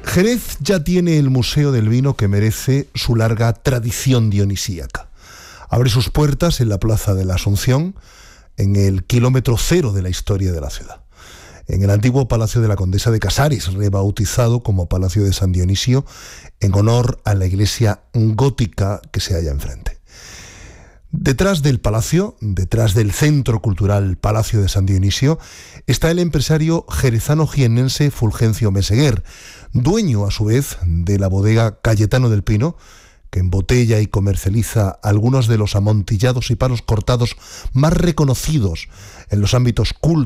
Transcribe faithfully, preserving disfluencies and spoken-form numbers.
Jerez ya tiene el Museo del Vino que merece su larga tradición dionisíaca. Abre sus puertas en la Plaza de la Asunción, en el kilómetro cero de la historia de la ciudad, en el antiguo Palacio de la Condesa de Casares, rebautizado como Palacio de San Dionisio, en honor a la iglesia gótica que se halla enfrente. Detrás del palacio, detrás del Centro Cultural Palacio de San Dionisio, está el empresario jerezano-jiennense Fulgencio Meseguer, dueño a su vez de la bodega Cayetano del Pino, que embotella y comercializa algunos de los amontillados y palos cortados más reconocidos en los ámbitos cultos